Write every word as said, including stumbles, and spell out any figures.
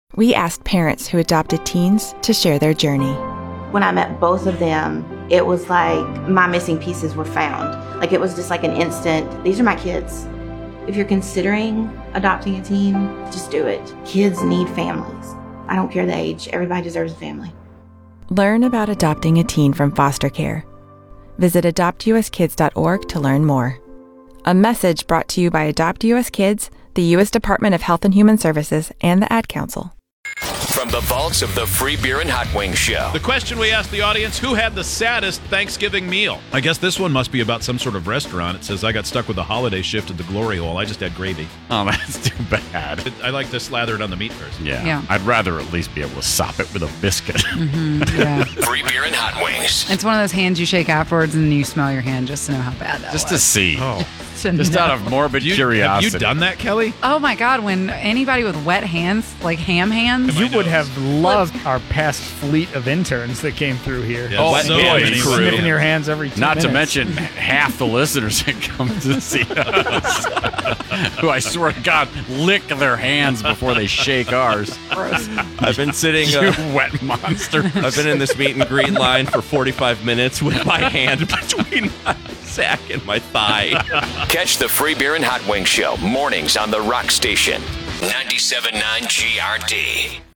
We asked parents who adopted teens to share their journey. When I met both of them, it was like my missing pieces were found. Like it was just like an instant, these are my kids. If you're considering adopting a teen, just do it. Kids need families. I don't care the age. Everybody deserves a family. Learn about adopting a teen from foster care. Visit adopt u s kids dot org to learn more. A message brought to you by Adopt U S Kids, the U S Department of Health and Human Services, and the Ad Council. From the vaults of the Free Beer and Hot Wings Show. The question we asked the audience, who had the saddest Thanksgiving meal? I guess this one must be about some sort of restaurant. It says, I got stuck with the holiday shift at the Glory Hole. I just had gravy. Oh, that's too bad. I like to slather it on the meat first. Yeah. Yeah. I'd rather at least be able to sop it with a biscuit. Mm-hmm, yeah. Free Beer and Hot Wings. It's one of those hands you shake afterwards and you smell your hand just to know how bad that Just was. to see. Oh. To Just know. out of morbid You, curiosity. have you done that, Kelly? Oh my God, when anybody with wet hands, like ham hands. My You would nose. have loved our past fleet of interns that came through here. Yeah, Oh, so yeah, many crew. crew. Sniffing your hands every two Not minutes. to mention half the listeners that come to see us, who I swear to God lick their hands before they shake ours. I've been sitting. You Uh, wet monster. I've been in this meet and greet line for forty-five minutes with my hand between my sack and my thigh. Catch the Free Beer and Hot Wings Show mornings on the Rock Station. ninety-seven point nine G R D.